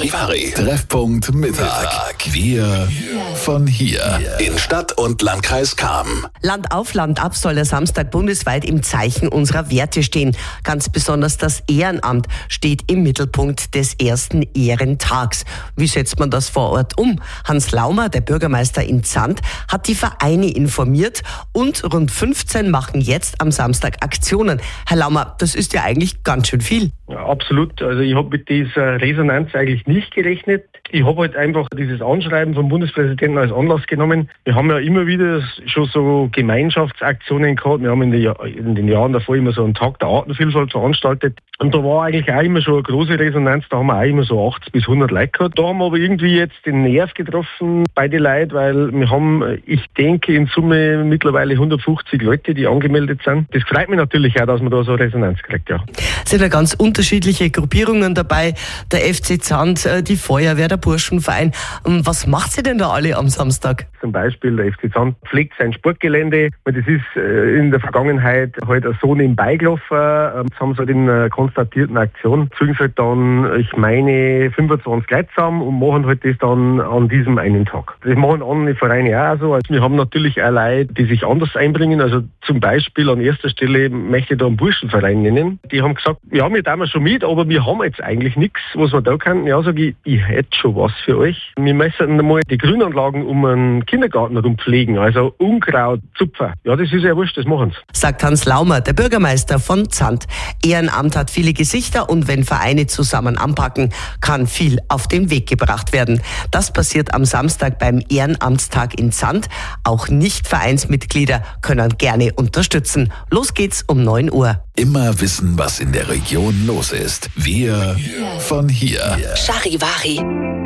Charivari. Treffpunkt Mittag. Wir von hier. In Stadt und Landkreis Cham. Land auf, Land ab soll der Samstag bundesweit im Zeichen unserer Werte stehen. Ganz besonders das Ehrenamt steht im Mittelpunkt des ersten Ehrentags. Wie setzt man das vor Ort um? Hans Laumer, der Bürgermeister in Zand, hat die Vereine informiert und rund 15 machen jetzt am Samstag Aktionen. Herr Laumer, das ist ja eigentlich ganz schön viel. Ja, absolut. Also ich habe mit dieser Resonanz eigentlich nicht gerechnet. Ich habe halt einfach dieses Anschreiben vom Bundespräsidenten als Anlass genommen. Wir haben ja immer wieder schon so Gemeinschaftsaktionen gehabt. Wir haben in den Jahren davor immer so einen Tag der Artenvielfalt veranstaltet. Und da war eigentlich auch immer schon eine große Resonanz. Da haben wir auch immer so 80 bis 100 Leute gehabt. Da haben wir aber irgendwie jetzt den Nerv getroffen bei den Leuten, weil wir haben, ich denke, in Summe mittlerweile 150 Leute, die angemeldet sind. Das freut mich natürlich auch, dass man da so Resonanz kriegt, ja. Es sind ja ganz unterschiedliche Gruppierungen dabei. Der FC Zand, die Feuerwehr, der Burschenverein. Was macht sie denn da alle am Samstag? Zum Beispiel der FC Zand pflegt sein Sportgelände. Das ist in der Vergangenheit halt so nebenbei gelaufen. Das haben sie halt in einer konstatierten Aktion. Fügen sie halt dann, ich meine, 25 Leute zusammen und machen halt das dann an diesem einen Tag. Das machen andere Vereine auch so. Also wir haben natürlich auch Leute, die sich anders einbringen. Also zum Beispiel an erster Stelle möchte ich da einen Burschenverein nennen. Die haben gesagt, ja, wir tun schon mit, aber wir haben jetzt eigentlich nichts, was wir da können. Ja, sage ich hätte schon was für euch. Wir müssen einmal die Grünanlagen um einen Kindergarten herum pflegen, also Unkraut, Zupfer. Ja, das ist ja wurscht, das machen sie. Sagt Hans Laumer, der Bürgermeister von Zand. Ehrenamt hat viele Gesichter und wenn Vereine zusammen anpacken, kann viel auf den Weg gebracht werden. Das passiert am Samstag beim Ehrenamtstag in Zand. Auch Nicht-Vereinsmitglieder können gerne unterstützen. Los geht's um 9 Uhr. Immer wissen, was in der Region los ist. Wir von hier. Charivari.